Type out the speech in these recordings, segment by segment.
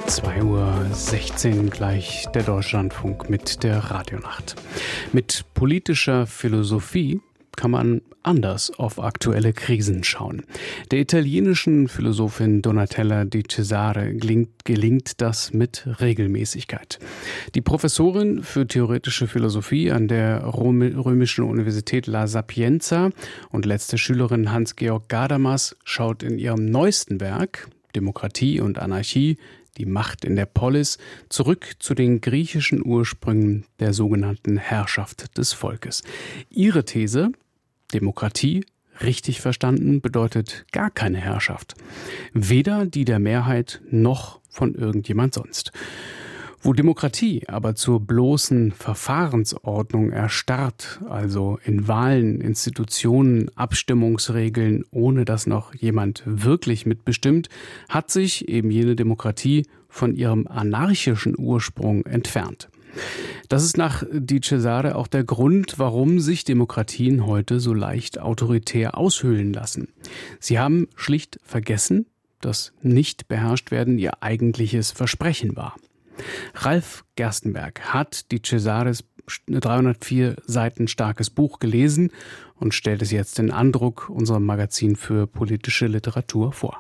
2:16 Uhr gleich der Deutschlandfunk mit der Radionacht. Mit politischer Philosophie kann man anders auf aktuelle Krisen schauen. Der italienischen Philosophin Donatella Di Cesare gelingt das mit Regelmäßigkeit. Die Professorin für theoretische Philosophie an der Römischen Universität La Sapienza und letzte Schülerin Hans-Georg Gadamas schaut in ihrem neuesten Werk Demokratie und Anarchie, die Macht in der Polis, zurück zu den griechischen Ursprüngen der sogenannten Herrschaft des Volkes. Ihre These: Demokratie, richtig verstanden, bedeutet gar keine Herrschaft. Weder die der Mehrheit noch von irgendjemand sonst. Wo Demokratie aber zur bloßen Verfahrensordnung erstarrt, also in Wahlen, Institutionen, Abstimmungsregeln, ohne dass noch jemand wirklich mitbestimmt, hat sich eben jene Demokratie von ihrem anarchischen Ursprung entfernt. Das ist nach Di Cesare auch der Grund, warum sich Demokratien heute so leicht autoritär aushöhlen lassen. Sie haben schlicht vergessen, dass Nicht-Beherrschtwerden ihr eigentliches Versprechen war. Ralf Gerstenberg hat Di Cesares 304 Seiten starkes Buch gelesen und stellt es jetzt in Andruck unserem Magazin für politische Literatur vor.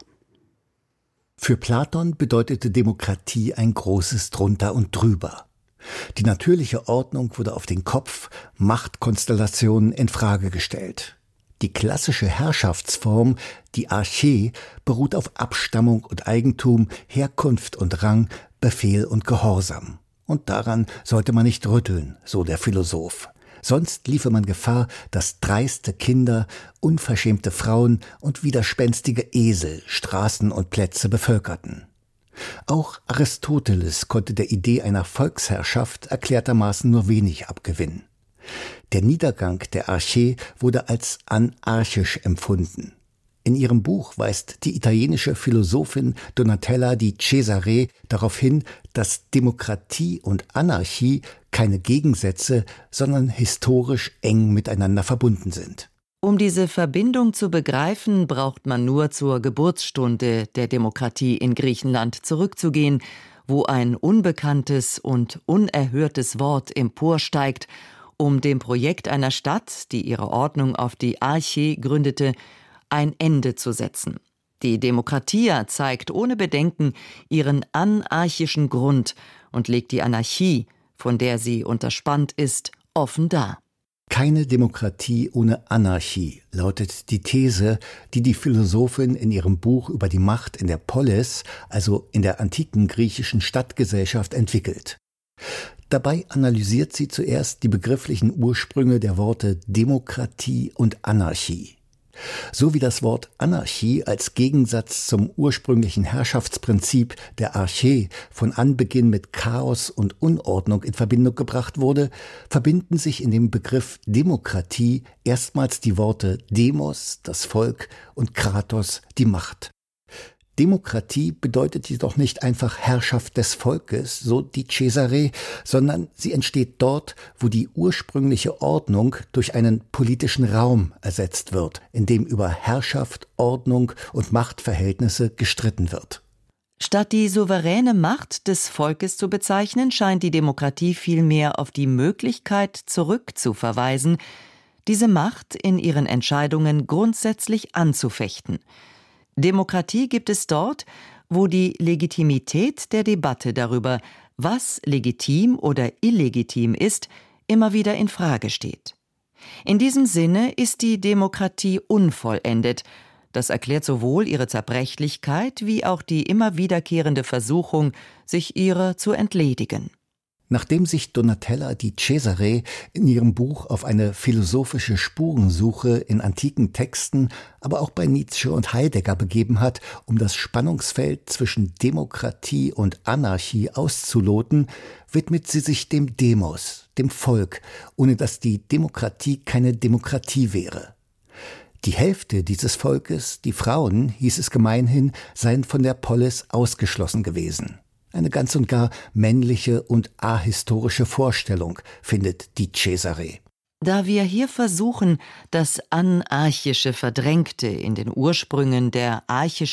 Für Platon bedeutete Demokratie ein großes Drunter und Drüber. Die natürliche Ordnung wurde auf den Kopf, Machtkonstellationen in Frage gestellt. Die klassische Herrschaftsform, die Archä, beruht auf Abstammung und Eigentum, Herkunft und Rang, Befehl und Gehorsam. Und daran sollte man nicht rütteln, so der Philosoph. Sonst liefe man Gefahr, dass dreiste Kinder, unverschämte Frauen und widerspenstige Esel Straßen und Plätze bevölkerten. Auch Aristoteles konnte der Idee einer Volksherrschaft erklärtermaßen nur wenig abgewinnen. Der Niedergang der Archä wurde als anarchisch empfunden. In ihrem Buch weist die italienische Philosophin Donatella Di Cesare darauf hin, dass Demokratie und Anarchie keine Gegensätze, sondern historisch eng miteinander verbunden sind. Um diese Verbindung zu begreifen, braucht man nur zur Geburtsstunde der Demokratie in Griechenland zurückzugehen, wo ein unbekanntes und unerhörtes Wort emporsteigt, um dem Projekt einer Stadt, die ihre Ordnung auf die Archä gründete, ein Ende zu setzen. Die Demokratia zeigt ohne Bedenken ihren anarchischen Grund und legt die Anarchie, von der sie unterspannt ist, offen dar. Keine Demokratie ohne Anarchie, lautet die These, die die Philosophin in ihrem Buch über die Macht in der Polis, also in der antiken griechischen Stadtgesellschaft, entwickelt. Dabei analysiert sie zuerst die begrifflichen Ursprünge der Worte Demokratie und Anarchie. So wie das Wort Anarchie als Gegensatz zum ursprünglichen Herrschaftsprinzip der Archä von Anbeginn mit Chaos und Unordnung in Verbindung gebracht wurde, verbinden sich in dem Begriff Demokratie erstmals die Worte Demos, das Volk, und Kratos, die Macht. Demokratie bedeutet jedoch nicht einfach Herrschaft des Volkes, so Di Cesare, sondern sie entsteht dort, wo die ursprüngliche Ordnung durch einen politischen Raum ersetzt wird, in dem über Herrschaft, Ordnung und Machtverhältnisse gestritten wird. Statt die souveräne Macht des Volkes zu bezeichnen, scheint die Demokratie vielmehr auf die Möglichkeit zurückzuverweisen, diese Macht in ihren Entscheidungen grundsätzlich anzufechten. Demokratie gibt es dort, wo die Legitimität der Debatte darüber, was legitim oder illegitim ist, immer wieder in Frage steht. In diesem Sinne ist die Demokratie unvollendet. Das erklärt sowohl ihre Zerbrechlichkeit wie auch die immer wiederkehrende Versuchung, sich ihrer zu entledigen. Nachdem sich Donatella Di Cesare in ihrem Buch auf eine philosophische Spurensuche in antiken Texten, aber auch bei Nietzsche und Heidegger begeben hat, um das Spannungsfeld zwischen Demokratie und Anarchie auszuloten, widmet sie sich dem Demos, dem Volk, ohne dass die Demokratie keine Demokratie wäre. Die Hälfte dieses Volkes, die Frauen, hieß es gemeinhin, seien von der Polis ausgeschlossen gewesen. Eine ganz und gar männliche und ahistorische Vorstellung, findet Di Cesare. Da wir hier versuchen, das Anarchische Verdrängte in den Ursprüngen der archischen